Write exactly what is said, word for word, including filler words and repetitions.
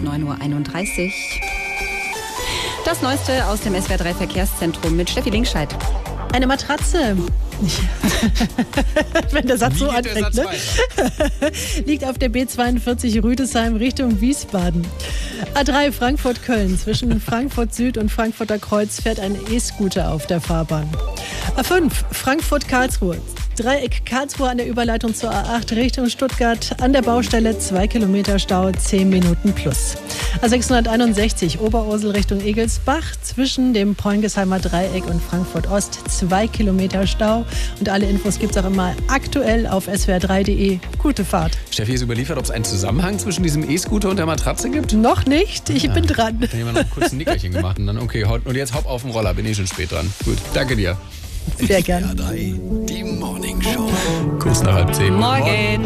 neun Uhr einunddreißig. Das Neueste aus dem S W R drei Verkehrszentrum mit Steffi Linkscheid. Eine Matratze. Wenn der Satz Wie so geht der anfängt, Satz ne? Liegt auf der B zweiundvierzig Rüdesheim Richtung Wiesbaden. A drei Frankfurt-Köln. Zwischen Frankfurt Süd und Frankfurter Kreuz fährt ein E-Scooter auf der Fahrbahn. A fünf Frankfurt-Karlsruhe. Dreieck Karlsruhe an der Überleitung zur A acht Richtung Stuttgart. An der Baustelle zwei Kilometer Stau, zehn Minuten plus. A sechshunderteinundsechzig Oberursel Richtung Egelsbach. Zwischen dem Poingesheimer Dreieck und Frankfurt Ost zwei Kilometer Stau. Und alle Infos gibt es auch immer aktuell auf s w r drei punkt de. Gute Fahrt. Steffi ist überliefert, ob es einen Zusammenhang zwischen diesem E-Scooter und der Matratze gibt? Noch nicht, ich Ja. bin dran. Dann haben wir noch kurz ein Nickerchen gemacht und dann, okay, und jetzt hopp auf den Roller, bin eh schon spät dran. Gut, danke dir. Sehr gern. S W R drei, die Morning Show. Kurz nach halb zehn. Morgen.